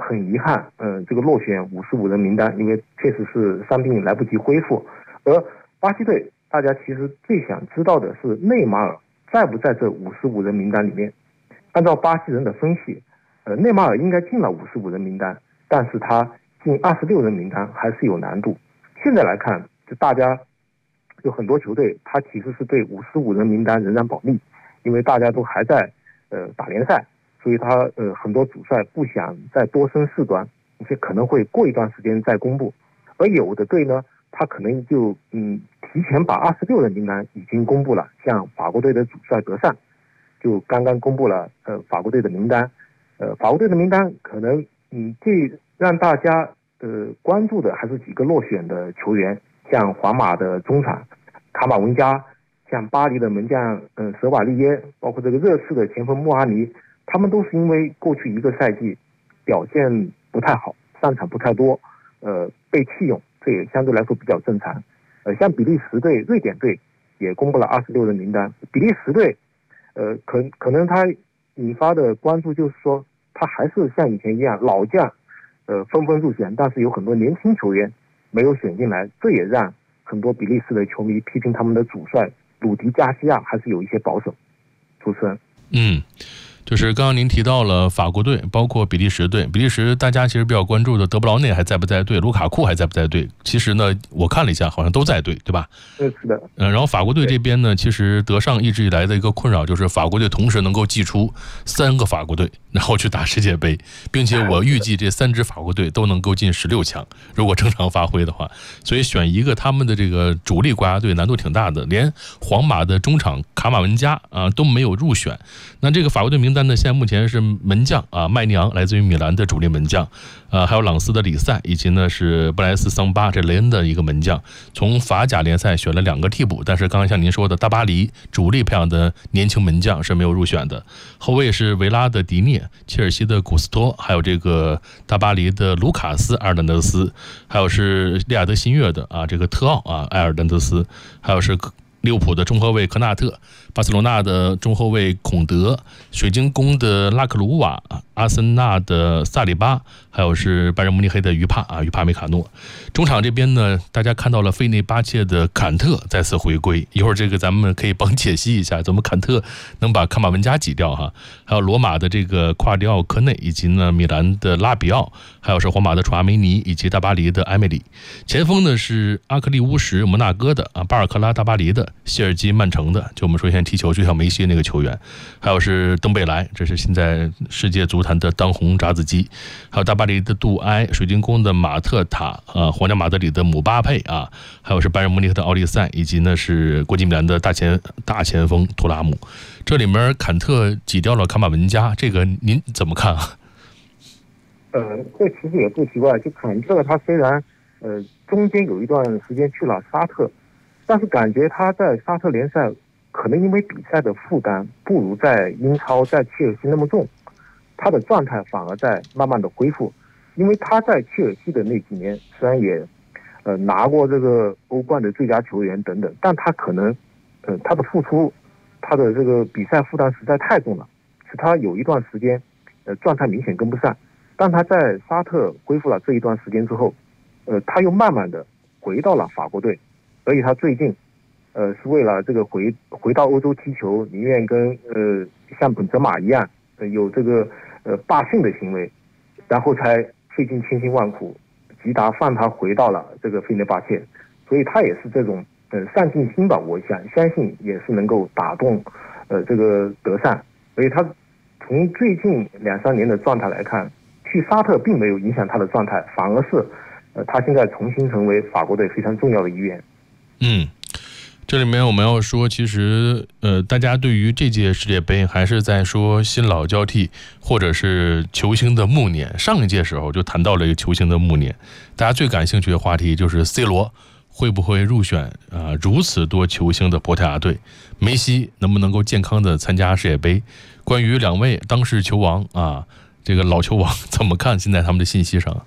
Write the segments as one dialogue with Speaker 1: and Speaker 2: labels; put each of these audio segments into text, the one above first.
Speaker 1: 很遗憾，这个落选55人名单，因为确实是伤病来不及恢复。而巴西队，大家其实最想知道的是内马尔在不在这55人名单里面。按照巴西人的分析，内马尔应该进了55人名单，但是他进26人名单还是有难度。现在来看，就大家有很多球队，他其实是对55人名单仍然保密，因为大家都还在打联赛，所以他很多主帅不想再多生事端，而且可能会过一段时间再公布。而有的队呢，他可能就提前把26人名单已经公布了，像法国队的主帅德尚就刚刚公布了法国队的名单。法国队的名单可能最让大家关注的还是几个落选的球员，像皇马的中场卡马文加，像巴黎的门将舍瓦利耶，包括这个热刺的前锋穆阿尼，他们都是因为过去一个赛季表现不太好，上场不太多，被弃用，这也相对来说比较正常。像比利时队、瑞典队也公布了26人名单。比利时队，可能他引发的关注就是说，他还是像以前一样，老将纷纷入选，但是有很多年轻球员没有选进来，这也让很多比利时的球迷批评他们的主帅鲁迪加西亚还是有一些保守。主持人，
Speaker 2: 就是刚刚您提到了法国队，包括比利时队。比利时大家其实比较关注的德布劳内还在不在队，卢卡库还在不在队？其实呢，我看了一下，好像都在队，对吧？
Speaker 1: 是的。
Speaker 2: 然后法国队这边呢，其实德尚一直以来的一个困扰就是法国队同时能够祭出3个法国队，然后去打世界杯，并且我预计这3支法国队都能够进16强，如果正常发挥的话。所以选一个他们的这个主力国家队难度挺大的，连皇马的中场卡马文加都没有入选。那这个法国队名单呢，现在目前是门将麦尼昂来自于米兰的主力门将，还有朗斯的里塞，以及呢是布莱斯桑巴，这雷恩的一个门将。从法甲联赛选了2个替补，但是刚刚像您说的，大巴黎主力培养的年轻门将是没有入选的。后卫是维拉的迪涅，切尔西的古斯托，还有这个大巴黎的卢卡斯·埃尔南德斯，还有是利雅得新月的这个特奥埃尔南德斯，还有是利物浦的中后卫科纳特，巴塞罗那的中后卫孔德，水晶宫的拉克鲁瓦，阿森纳的萨里巴，还有是拜仁慕尼黑的于帕梅卡诺。中场这边呢，大家看到了费内巴切的坎特再次回归，一会儿这个咱们可以帮解析一下怎么坎特能把卡马文加挤掉哈。还有罗马的这个夸迪奥科内，以及呢米兰的拉比奥，还有是皇马的楚阿梅尼，以及大巴黎的埃梅里。前锋呢是阿克利乌什摩纳哥的巴尔克拉大巴黎的，谢尔基曼城的，就我们说现在踢球就像梅西那个球员，还有是登贝莱，这是现在世界足坛的当红炸子鸡，还有大巴黎的杜埃，水晶宫的马特塔，皇家马德里的姆巴佩还有是拜仁慕尼黑的奥利塞，以及呢是国际米兰的大前锋图拉姆。这里面坎特挤掉了卡马文加，这个您怎么看啊？
Speaker 1: 这其实也不奇怪，就坎特他虽然中间有一段时间去了沙特，但是感觉他在沙特联赛可能因为比赛的负担不如在英超在切尔西那么重，他的状态反而在慢慢的恢复。因为他在切尔西的那几年虽然也拿过这个欧冠的最佳球员等等，但他可能他的付出，他的这个比赛负担实在太重了，使他有一段时间状态明显跟不上。但他在沙特恢复了这一段时间之后，他又慢慢的回到了法国队，所以他最近是为了这个回到欧洲踢球，宁愿跟像本泽马一样有这个罢训的行为，然后才费尽千辛万苦，吉达放他回到了这个费内巴切，所以他也是这种上进心吧，我相信也是能够打动这个德尚，所以他从最近2-3年的状态来看，去沙特并没有影响他的状态，反而是他现在重新成为法国队非常重要的一员。
Speaker 2: 这里面我们要说，其实大家对于这届世界杯还是在说新老交替，或者是球星的暮年。上一届时候就谈到了一个球星的暮年，大家最感兴趣的话题就是 C 罗会不会入选如此多球星的葡萄牙队，梅西能不能够健康的参加世界杯。关于2位当世球王这个老球王怎么看现在他们的信息上？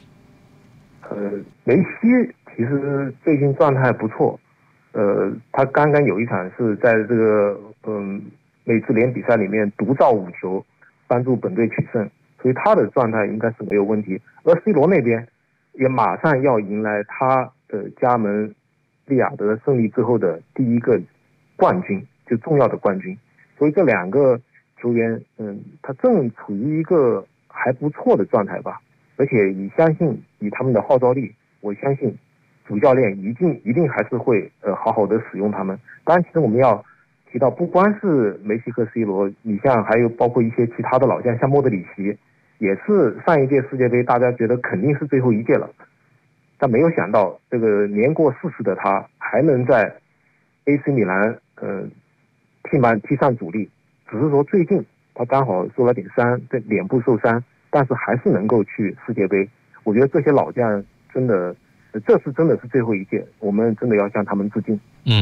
Speaker 1: 梅西其实最近状态不错，他刚刚有一场是在这个美职联比赛里面独造5球，帮助本队取胜， 所以他的状态应该是没有问题。而 C 罗那边也马上要迎来他的加盟利雅得胜利之后的第一个冠军，就重要的冠军。所以这两个球员，他正处于一个还不错的状态吧。而且以他们的号召力，我相信主教练一定还是会好好的使用他们。当然，其实我们要提到，不光是梅西和 C 罗，你像还有包括一些其他的老将，像莫德里奇，也是上一届世界杯大家觉得肯定是最后一届了，但没有想到这个年过40的他还能在 AC 米兰踢上主力，只是说最近他刚好受了点伤，对脸部受伤，但是还是能够去世界杯。我觉得这些老将真的，这次真的是最后一届，我们真的要向他们致敬。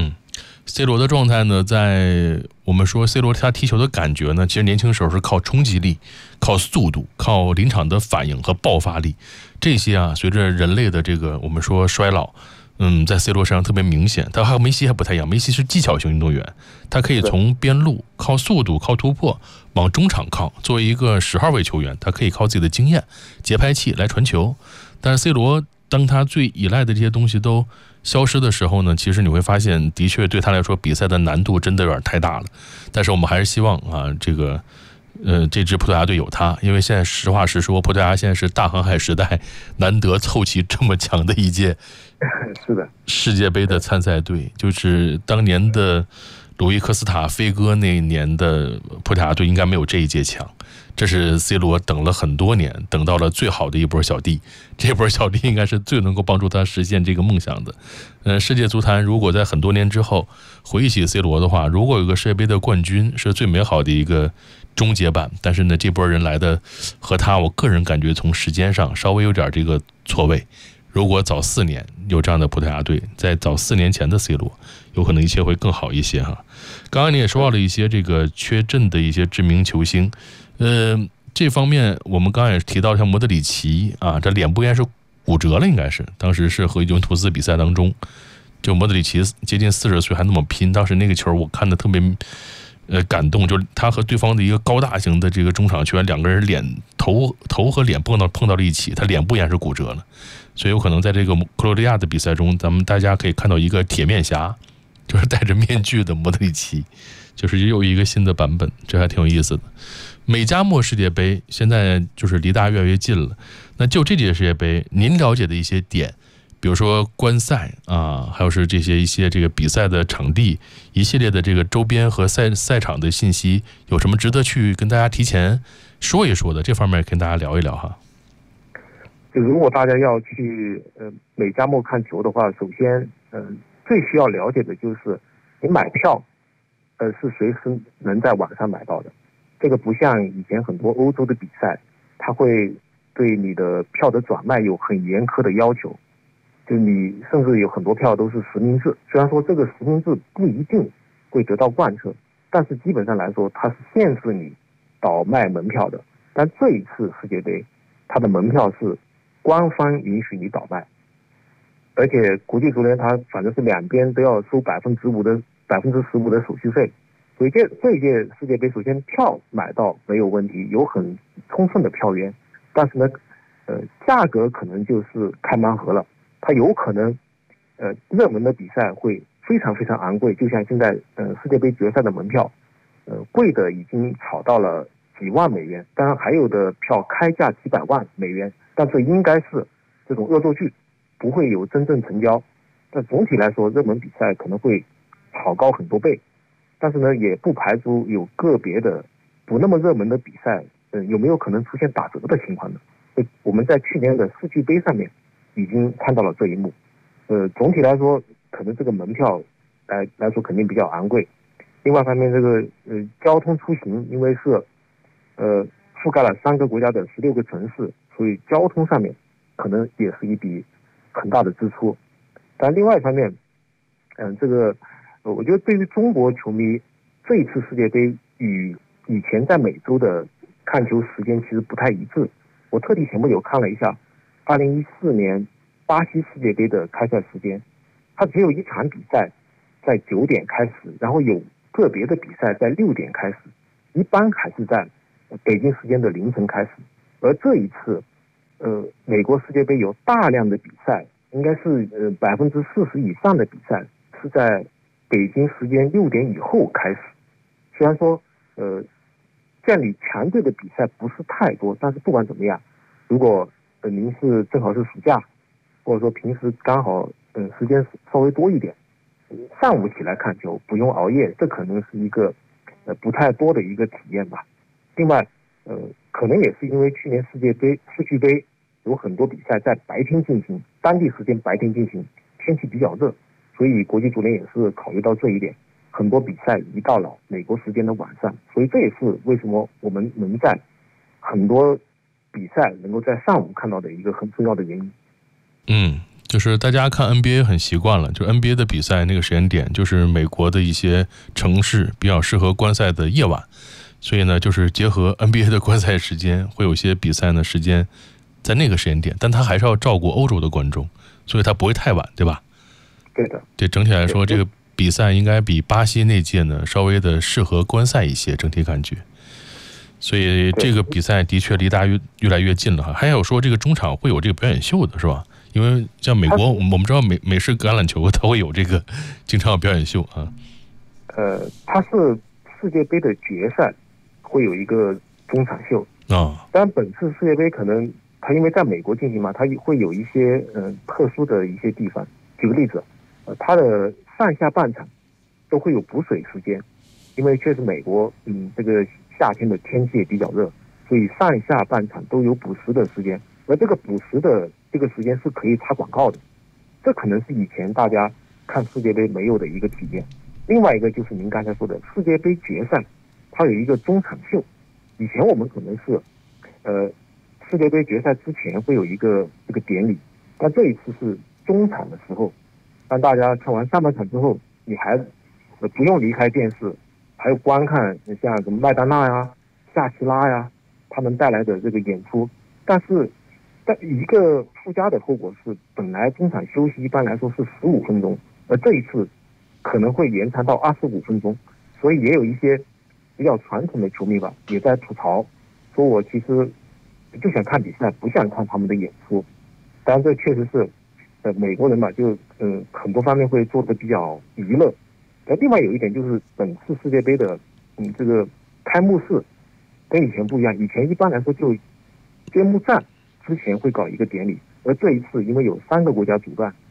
Speaker 2: C 罗的状态呢，在我们说 C 罗他踢球的感觉呢，其实年轻时候是靠冲击力、靠速度、靠临场的反应和爆发力，这些啊，随着人类的这个我们说衰老，在 C 罗身上特别明显。他和梅西还不太一样，梅西是技巧型运动员，他可以从边路靠速度、靠突破往中场靠。作为一个10号位球员，他可以靠自己的经验、节拍器来传球。但是 C 罗当他最依赖的这些东西都消失的时候呢，其实你会发现，的确对他来说比赛的难度真的有点太大了。但是我们还是希望啊，这支葡萄牙队有他，因为现在实话实说，葡萄牙现在是大航海时代难得凑齐这么强的一届
Speaker 1: 是的
Speaker 2: 世界杯的参赛队，就是当年的鲁伊科斯塔飞哥那一年的葡萄牙队应该没有这一届强。这是 C 罗等了很多年，等到了最好的一波小弟，这波小弟应该是最能够帮助他实现这个梦想的。世界足坛如果在很多年之后回忆起 C 罗的话，如果有个世界杯的冠军是最美好的一个终结版，但是呢，这波人来的和他，我个人感觉从时间上稍微有点这个错位。如果早4年有这样的葡萄牙队，在早4年前的 C 罗，有可能一切会更好一些哈。刚刚你也说到了一些这个缺阵的一些知名球星，这方面我们刚刚也提到像莫德里奇啊，这脸部应该是骨折了，应该是当时是和尤文图斯比赛当中，就莫德里奇接近40岁还那么拼，当时那个球我看的特别感动，就是他和对方的一个高大型的这个中场球员，两个人头和脸碰到了一起，他脸部也是骨折了，所以有可能在这个克罗地亚的比赛中，咱们大家可以看到一个铁面侠，就是戴着面具的莫德里奇，就是又一个新的版本，这还挺有意思的。美加墨世界杯现在就是离大家越来越近了，那就这届世界杯您了解的一些点，比如说观赛啊，还有是一些这个比赛的场地，一系列的这个周边和赛场的信息，有什么值得去跟大家提前说一说的？这方面跟大家聊一聊哈。
Speaker 1: 就如果大家要去美加墨看球的话，首先最需要了解的就是你买票是随时能在网上买到的。这个不像以前很多欧洲的比赛，它会对你的票的转卖有很严苛的要求，就你甚至有很多票都是实名制。虽然说这个实名制不一定会得到贯彻，但是基本上来说它是限制你倒卖门票的。但这一次世界杯，它的门票是官方允许你倒卖，而且国际足联它反正是两边都要收15%的手续费。所以这一届世界杯，首先票买到没有问题，有很充分的票源，但是呢，价格可能就是开盲盒了。它有可能，热门的比赛会非常非常昂贵，就像现在世界杯决赛的门票，贵的已经炒到了几万美元，当然还有的票开价几百万美元，但这应该是这种恶作剧，不会有真正成交。但总体来说，热门比赛可能会炒高很多倍。但是呢，也不排除有个别的不那么热门的比赛，有没有可能出现打折的情况呢？我们在去年的世俱杯上面已经看到了这一幕。总体来说，可能这个门票来说肯定比较昂贵。另外一方面，这个交通出行，因为是覆盖了3个国家的16个城市，所以交通上面可能也是一笔很大的支出。但另外一方面，我觉得对于中国球迷，这一次世界杯与以前在美洲的看球时间其实不太一致。我特地前不久看了一下2014年巴西世界杯的开赛时间，它只有一场比赛在9点开始，然后有个别的比赛在6点开始，一般还是在北京时间的凌晨开始。 而这一次，美国世界杯有大量的比赛，应该是40%以上的比赛是在北京时间6点以后开始。虽然说建立强队的比赛不是太多，但是不管怎么样，如果您是正好是暑假，或者说平时刚好时间稍微多一点，上午起来看球不用熬夜，这可能是一个不太多的一个体验吧。另外可能也是因为去年世俱杯有很多比赛在白天进行，当地时间白天进行，天气比较热，所以国际足联也是考虑到这一点，很多比赛移到了美国时间的晚上，所以这也是为什么我们能在很多比赛能够在上午看到的一个很重要的原因。
Speaker 2: 就是大家看 NBA 很习惯了，就 NBA 的比赛那个时间点就是美国的一些城市比较适合观赛的夜晚，所以呢就是结合 NBA 的观赛时间，会有些比赛呢时间在那个时间点，但他还是要照顾欧洲的观众，所以他不会太晚，对吧？
Speaker 1: 对的。
Speaker 2: 对，整体来说这个比赛应该比巴西那届呢稍微的适合观赛一些，整体感觉。所以这个比赛的确离大家越来越近了哈。还有说这个中场会有这个表演秀的是吧？因为像美国，我们知道美式橄榄球它会有这个经常有表演秀啊。
Speaker 1: 它是世界杯的决赛会有一个中场秀啊。当然，本次世界杯可能它因为在美国进行嘛，它会有一些特殊的一些地方。举个例子，它的上下半场都会有补水时间，因为确实美国这个夏天的天气也比较热，所以上下半场都有补时的时间。而这个补时的这个时间是可以插广告的，这可能是以前大家看世界杯没有的一个体验。另外一个就是您刚才说的世界杯决赛，它有一个中场秀。以前我们可能是世界杯决赛之前会有一个这个典礼，但这一次是中场的时候，当大家看完上半场之后，你还不用离开电视，还有观看像什么麦当娜呀、夏奇拉呀他们带来的这个演出。但一个附加的后果是，本来中场休息一般来说是15分钟，而这一次可能会延长到25分钟，所以也有一些比较传统的球迷吧，也在吐槽，说我其实就想看比赛，不想看他们的演出。当然，这确实是美国人嘛，就很多方面会做得比较娱乐。另外有一点就是，本次世界杯的这个开幕式跟以前不一样，以前一般来说就揭幕战之前会搞一个典礼，而这一次因为有3个国家主办，